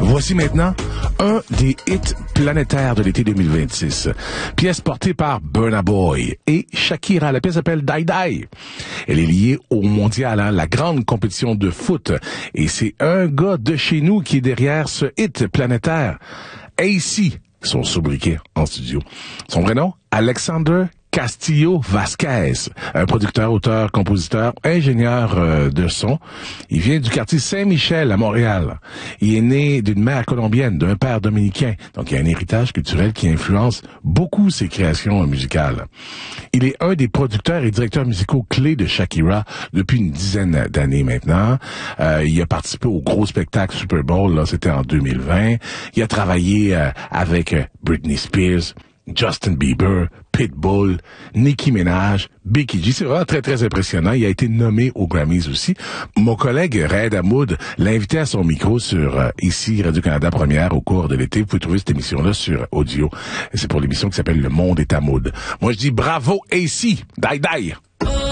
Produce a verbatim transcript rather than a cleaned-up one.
Voici maintenant un des hits planétaires de l'été deux mille vingt-six. Pièce portée par Burna Boy et Shakira. La pièce s'appelle Die Die. Elle est liée au mondial, hein, la grande compétition de foot. Et c'est un gars de chez nous qui est derrière ce hit planétaire. A C, son sobriquet en studio. Son vrai nom, Alexander Castillo Vasquez, un producteur, auteur, compositeur, ingénieur euh, de son. Il vient du quartier Saint-Michel à Montréal. Il est né d'une mère colombienne, d'un père dominicain. Donc, il y a un héritage culturel qui influence beaucoup ses créations musicales. Il est un des producteurs et directeurs musicaux clés de Shakira depuis une dizaine d'années maintenant. Euh, il a participé au gros spectacle Super Bowl, là, c'était en deux mille vingt. Il a travaillé euh, avec euh, Britney Spears, Justin Bieber, Pitbull, Nicki Minaj, Becky G. C'est vraiment très, très impressionnant. Il a été nommé aux Grammys aussi. Mon collègue Raed Hamoud l'a invité à son micro sur euh, ici Radio-Canada Première au cours de l'été. Vous pouvez trouver cette émission-là sur audio. C'est pour l'émission qui s'appelle Le Monde est Hamoud. Moi, je dis bravo A C, die die.